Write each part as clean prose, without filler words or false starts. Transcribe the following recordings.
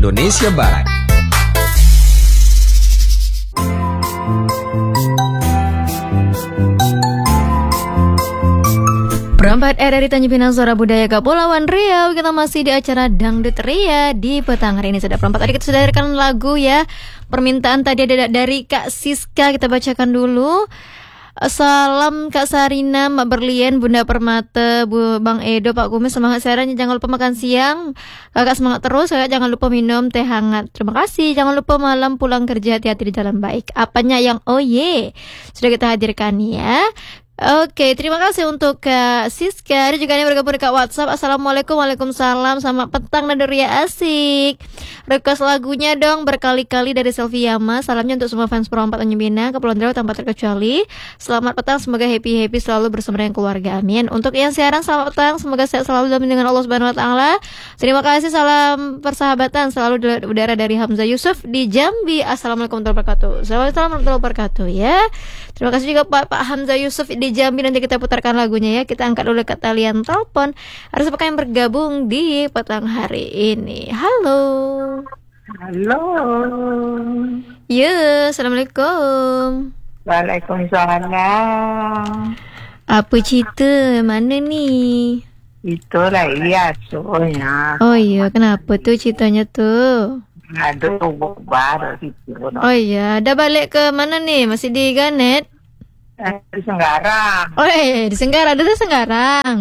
Indonesia Barat. Perempat dari Tanjung Pinang Suara Budaya Kepulauan Riau. Kita masih di acara Dangdut Ria di petang hari ini. Sudah perempat tadi kita sudah dengarkan lagu ya. Permintaan tadi ada dari Kak Siska. Kita bacakan dulu. Salam Kak Sarina, Mbak Berlian, Bunda Permata, Bang Edo, Pak Kumis, semangat siarannya. Jangan lupa makan siang. Kakak semangat terus. Kakak jangan lupa minum teh hangat. Terima kasih. Jangan lupa malam pulang kerja hati-hati di jalan baik. Apanya yang sudah kita hadirkan ya. Oke, terima kasih untuk Kak Siska. Ada juga yang bergabung dekat WhatsApp. Assalamualaikum, waalaikumsalam. Selamat petang Nadoria asik. Request lagunya dong berkali-kali dari Selvi Yama. Salamnya untuk semua fans perempat Tanjung Pinang, Kepulauan Riau tanpa terkecuali. Selamat petang, semoga happy-happy selalu bersama dengan keluarga. Amin. Untuk yang siaran selamat petang, semoga sehat selalu dalam lindungan Allah Subhanahu wa taala. Terima kasih, salam persahabatan selalu di udara dari Hamzah Yusuf di Jambi. Assalamualaikum warahmatullahi wabarakatuh. Assalamualaikum warahmatullahi wabarakatuh ya. Terima kasih juga Pak Hamzah Yusuf di Jambi. Nanti kita putarkan lagunya ya. Kita angkat dulu ke talian telepon. Ada siapa yang bergabung di petang hari ini? Halo. Halo. Ya, assalamualaikum. Waalaikumsalam. Apa cerita? Mana ni? Itulah iya soalnya. Oh iya, kenapa tuh ceritanya tuh? Ada baru itu. Oh iya, dah balik ke mana nih? Masih di Ganet? Di Senggarang. Oh di Senggarang, ada Senggarang.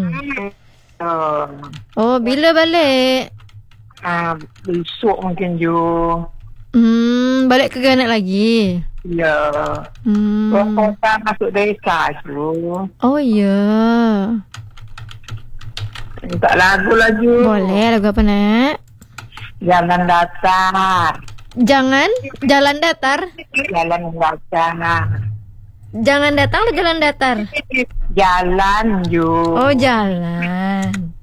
Oh, bila balik? Besok mungkin juga. Balik ke Ganet lagi? Ya. Kota masuk desa tu. Oh iya. Minta lagu lagi. Boleh, lagu apa nak? Jalan datar. Jalan datar? Jalan datar. Jangan datang atau jalan datar? Jalan ju. Oh, jalan.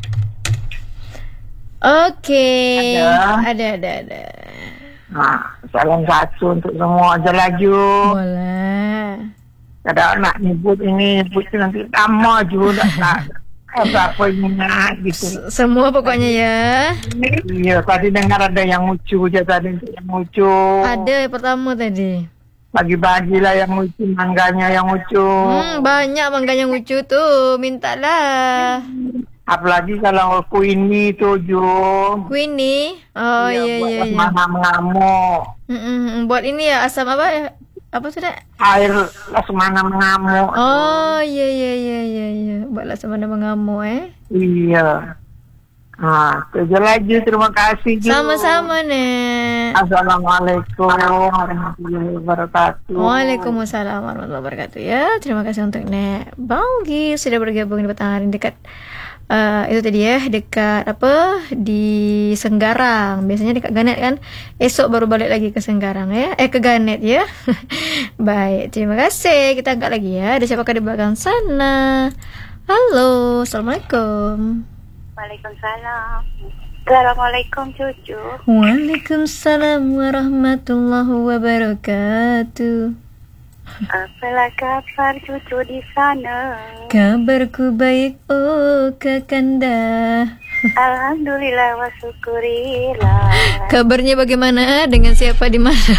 Oke. Ada. Salam satu untuk semua aja laju. Boleh. Kadang nak nyebut ini, nyebut nanti lama juga tak. Apa ingat gitu. Semua pokoknya ya. Iya, tadi dengar ada yang lucu je tadi, yang lucu. Ada yang pertama tadi. Bagi-bagilah yang lucu, mangganya yang lucu. Banyak mangga yang lucu tuh, mintalah. Apalagi kalau Queenie tu Jo. Queenie? Oh iya. Mana mengamuk. Buat ini ya, asam apa ya? Apa sudah? Air lasmana mengamuk. Oh iya. Buat lasmana mengamuk Iya. Kerja lagi, terima kasih Jo. Sama-sama nek. Assalamualaikum warahmatullahi wabarakatuh. Waalaikumsalam warahmatullahi wabarakatuh ya. Terima kasih untuk Nek Baugi sudah bergabung di petang hari dekat itu tadi ya, dekat di Senggarang. Biasanya dekat Ganet kan. Esok baru balik lagi ke Senggarang ya. Ke Ganet ya. Baik, terima kasih. Kita angkat lagi ya. Ada siapakah di belakang sana? Halo, assalamualaikum. Waalaikumsalam. Assalamualaikum cucu. Waalaikumsalam warahmatullahi wabarakatuh. Apalah kabar cucu di sana? Kabarku baik, oh kakanda. Alhamdulillah wa syukurillah. Kabarnya bagaimana? Dengan siapa di mana?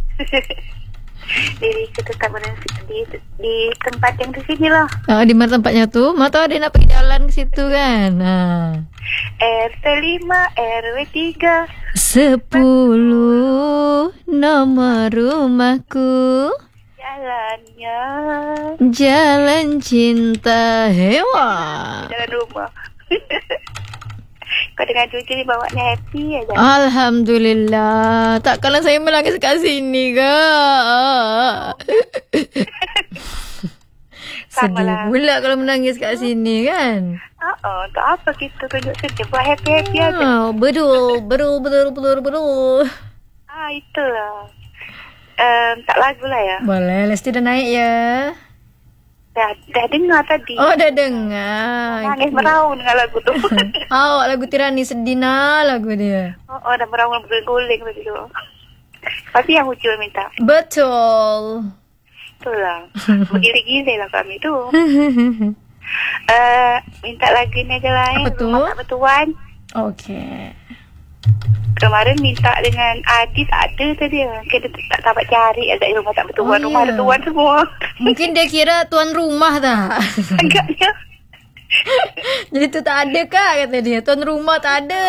Diriku tetap di tempat yang di sini loh. Di mana tempatnya tuh? Mau tahu ada nak pergi jalan ke situ kan? RT 5 RW 3 10 nomor rumahku. Jalannya Jalan cinta hewan. jalan rumah. Kau dengan cucu ni bawanya happy aja. Alhamdulillah. Takkanlah saya menangis kat sini kak. Sedih pula kalau menangis kat sini kan. Tak apa kita tunjuk sedih. Buat happy-happy aja. Betul. Itulah. Tak lagu lah ya. Boleh, Lesti dah naik ya. Dah dengar tadi. Oh, dah dengar. Nangis meraung dengan lagu tu. Lagu Tirani sedina lagu dia. Dah meraung berguling tadi tu. Tapi yang Ucu minta. Betul. Itulah. Bergila-gila lah kami tu. Minta lagu ni aja lain. Apa tu? Rumah tak bertuan. Okey. Kemarin minta dengan Adi tak ada tadi. Mungkin dia tak dapat cari agak rumah tak bertuan. Rumah ada tuan semua. Mungkin dia kira tuan rumah tak? Agaknya. Jadi tu tak ada kah kata dia. Tuan rumah tak ada.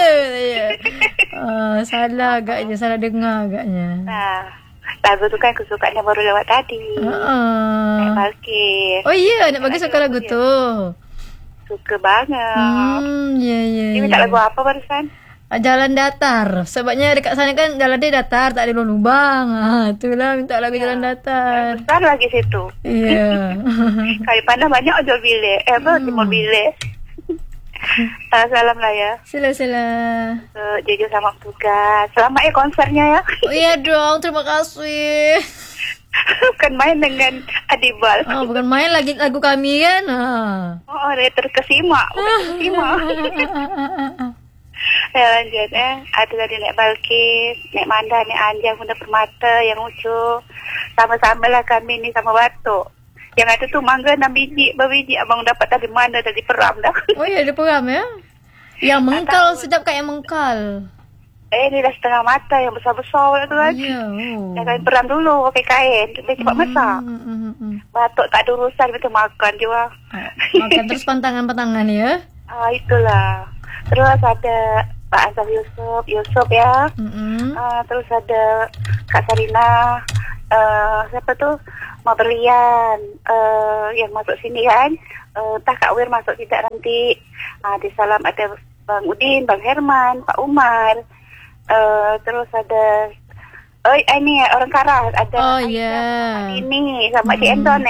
Salah agaknya. Salah dengar agaknya. Lagu tu kan kesukaannya baru lewat tadi. Naik Balkis. Oh iya, nak bagi suka lagu tu. Suka banget. Ya. Dia minta lagu apa barusan? Jalan datar. Sebabnya dekat sana kan jalan dia datar, tak ada lubang. Itulah minta lagu jalan datar. Besar lagi situ. Iya. Kali pandang banyak jual bilik. Timur bilik. Salam lah ya. Sila. Jujur sama petugas. Selamat ya konsernya ya. Oh iya dong, terima kasih. Bukan main dengan Adibal. Bukan main lagi lagu kami kan. Dia terkesima. Bukan terkesima. Ya lanjut Ada tadi naik Balkis, naik Manda, naik Anjang, Bunda Permata, yang lucu. Sama-sama lah kami ni sama batuk. Yang ada tu mangga 6 biji, berbiji. Abang dapat tadi mana tadi peram dah. Oh iya, dia peram ya. Yang mengkal sedap kat yang mengkal. Ni dah setengah mata yang besar-besar tu kan. Dah kami peram dulu pakai kain. Dia cepat masak. Batuk tak ada urusan, betul makan je lah. Makan terus pantangan-pantangan ya. Itulah. Terus ada Pak Ansar Yusof ya. Terus ada Kak Sarina. Siapa tu? Mak Berlian. Yang masuk sini kan. Entah Kak Wir masuk tidak nanti. Di salam ada Bang Udin, Bang Herman, Pak Umar. Terus ada ini orang Karas. Ada ini sama Cik Endon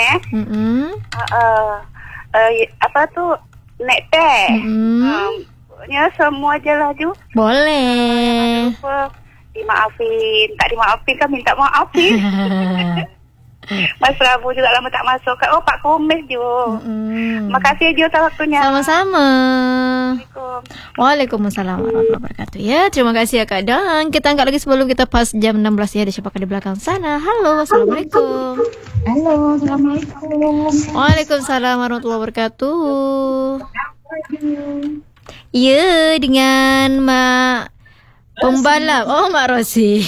apa tu? Naik teh. Ya semua je lah Ju. Boleh. Dimaafin. Tak dimaafin kan minta maafin. Mas Rabu juga lama tak masuk. Pak Komis Ju. Makasih Ju atas waktunya. Sama-sama. Assalamualaikum. Waalaikumsalam warahmatullahi wabarakatuh. Ya, terima kasih ya Kak Dan. Kita angkat lagi sebelum kita pas jam 16 ya. Ada siapa di belakang sana. Halo, Assalamualaikum. Halo, Assalamualaikum. Waalaikumsalam warahmatullahi wabarakatuh. Ya, dengan Mak Pembalap. Oh, Mak Rosi.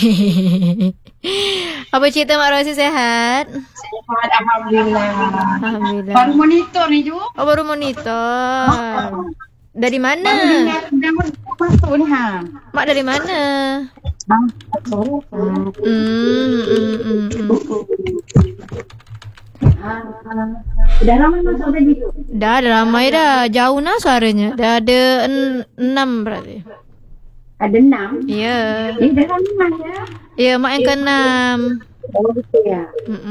Apa cerita Mak Rosi, sehat? Sehat, Alhamdulillah. Alhamdulillah. Baru monitor ni, Ju. Oh, baru monitor. Dari mana? Dah masuk ni, Mak dari mana? Dah ramai masuk tadi, Ju. Dah ramai dah. Jauh nah suaranya. Dah ada 6 berarti. Ada 6? Ya. Dah ramai ya. Ya, Mak yang ke-6. Oh, betul ya.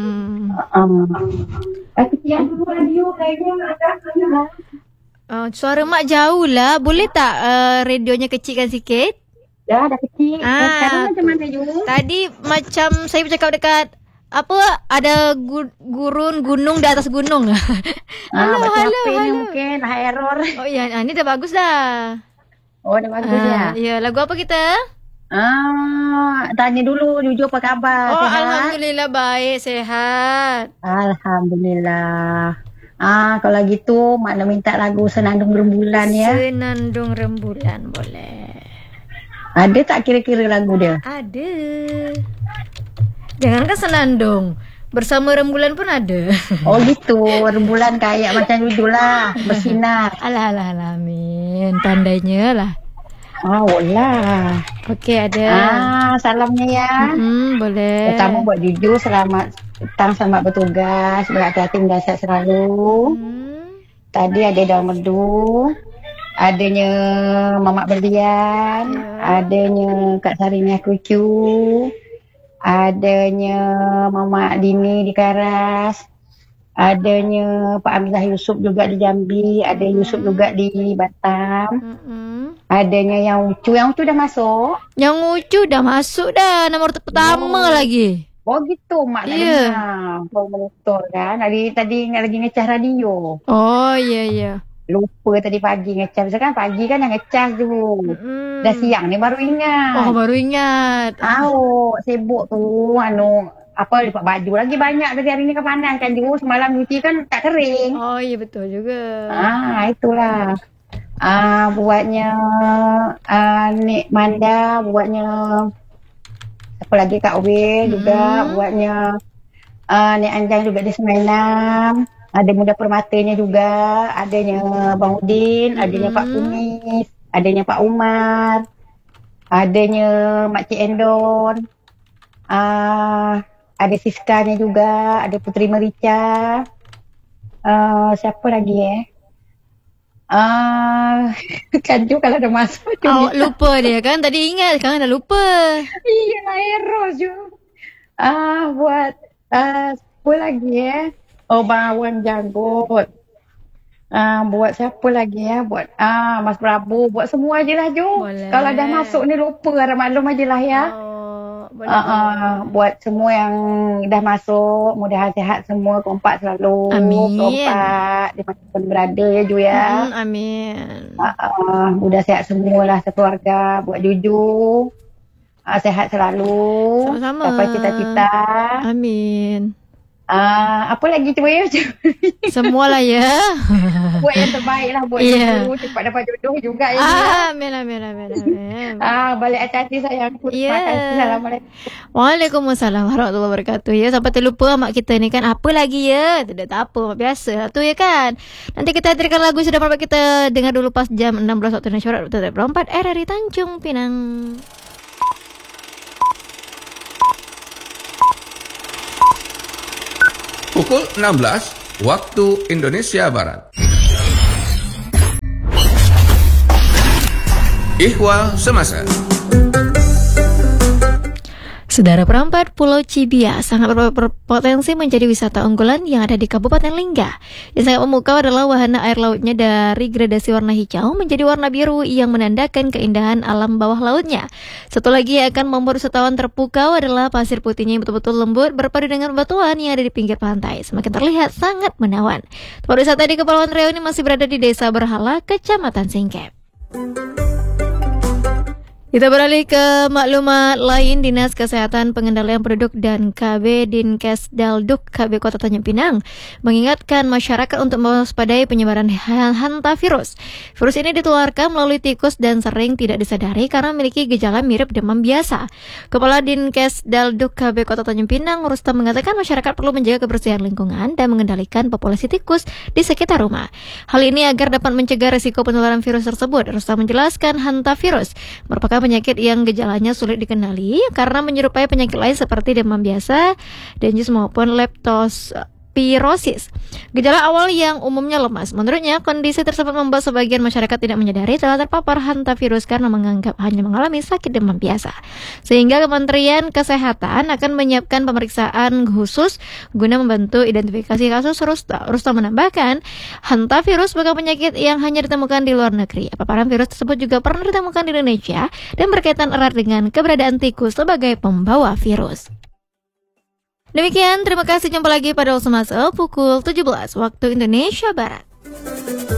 Kesian dulu radio kayaknya agak suara Mak jauh lah. Boleh tak radionya kecilkan sikit? dah kecil. Sekarang macam mana, Ju? Tadi macam saya bercakap dekat ada gunung di atas gunung. Halo. Mungkin error. Oh ya, ini dah bagus dah. Oh, dah bagus ya. Ya, lagu apa kita? Tanya dulu jujur apa khabar? Oh, Sihat? Alhamdulillah baik, sehat. Alhamdulillah. Kalau gitu Mak nak minta lagu Senandung Rembulan ya. Senandung Rembulan boleh. Ada tak kira-kira lagu dia? Ada. Jangankan senandung, bersama rembulan pun ada. Oh gitu, rembulan kayak macam judul lah, bersinar. Amin, tandanya lah. Lah. Okey, ada. Salamnya ya. Boleh. Pertama buat jujur, selamat petang, selamat bertugas, berhati-hati dan sehat selalu. Tadi ada daun merdu, adanya Mamak Berlian, adanya Kak Sarina Kucu, adanya Mamak Dini di Karas, adanya Pak Amilah Yusof juga di Jambi, ada Yusof juga di Batam. Adanya yang Ucu dah masuk. Yang Ucu dah masuk dah, nombor pertama lagi. Oh gitu Mak nak dengar. Baru monitor kan. Tadi lagi ngecas radio. Oh ya. Lupa tadi pagi ngecas. Kan pagi kan yang ngecas dulu. Dah siang ni baru ingat. Oh, baru ingat. Sibuk tu. Lipat baju lagi banyak dari hari ni kan panas kan. Semalam cuci kan tak kering. Oh iya betul juga. Itulah. Buatnya Nik Manda, buatnya apa lagi Kak Uwe juga, buatnya Nik Anjang juga di Semenam, ada Muda Permatanya juga, adanya Bang Udin, adanya Pak Kumis, adanya Pak Umar, adanya Makcik Endon, ada Siskanya juga, ada Putri Merica, siapa lagi ya? Kanju kalau ada masuk lupa dia kan, tadi ingat kan dah lupa. Iya, Eros juga. Buat siapa lagi ya? Bang Wan Janggut. Buat siapa lagi ya? Buat Mas Prabu, buat semua je lah Jo. Kalau dah masuk ni lupa, ada maklum aje lah ya. Buat semua yang dah masuk, mudah sihat semua, kompak selalu. Amin. Kompak di mana pun berada ya Jo ya. Amin. Mudah sihat semualah sekeluarga. Buat Juju, sihat selalu. Sama-sama. Sampai cita-cita. Amin. Apa lagi cuba ya? Semualah ya. Buat yang terbaik lah buat Juju. Cepat dapat jodoh juga ya. Amin. Balik hati-hati sayangku. Terima kasih. Assalamualaikum. Waalaikumsalam warahmatullahi wabarakatuh. Ya, sampai terlupa mak kita ni kan, apa lagi ya? Tidak apa, biasa tu ya kan. Nanti kita hadirkan lagu sudah berapa kita dengar dulu pas jam 16 waktu Indonesia Barat, betul 4 RRI Tanjung Pinang. Pukul 16 waktu Indonesia Barat. Ihwal Semasa. Saudara perempat Pulau Cibia sangat berpotensi menjadi wisata unggulan yang ada di Kabupaten Lingga. Yang sangat memukau adalah wahana air lautnya dari gradasi warna hijau menjadi warna biru yang menandakan keindahan alam bawah lautnya. Satu lagi yang akan membuat wisatawan terpukau adalah pasir putihnya yang betul-betul lembut berpadu dengan batuan yang ada di pinggir pantai. Semakin terlihat sangat menawan. Tempat wisata di Kepulauan Riau ini masih berada di Desa Berhala, Kecamatan Singkep. Kita beralih ke maklumat lain. Dinas Kesehatan Pengendalian Penduduk dan KB Dinkes Dalduk KB Kota Tanjung Pinang mengingatkan masyarakat untuk mewaspadai penyebaran hantavirus. Virus ini ditularkan melalui tikus dan sering tidak disadari karena memiliki gejala mirip demam biasa. Kepala Dinkes Dalduk KB Kota Tanjung Pinang, Rustam, mengatakan masyarakat perlu menjaga kebersihan lingkungan dan mengendalikan populasi tikus di sekitar rumah. Hal ini agar dapat mencegah risiko penularan virus tersebut. Rustam menjelaskan hantavirus merupakan penyakit yang gejalanya sulit dikenali karena menyerupai penyakit lain seperti demam biasa, dengue maupun leptospirosis. Gejala awal yang umumnya lemas. Menurutnya, kondisi tersebut membuat sebagian masyarakat tidak menyadari telah terpapar hantavirus karena menganggap hanya mengalami sakit demam biasa. Sehingga Kementerian Kesehatan akan menyiapkan pemeriksaan khusus guna membantu identifikasi kasus. Rustam menambahkan, hantavirus bukan penyakit yang hanya ditemukan di luar negeri. Paparan virus tersebut juga pernah ditemukan di Indonesia dan berkaitan erat dengan keberadaan tikus sebagai pembawa virus. Demikian, terima kasih. Jumpa lagi pada Semasa pukul 17 waktu Indonesia Barat.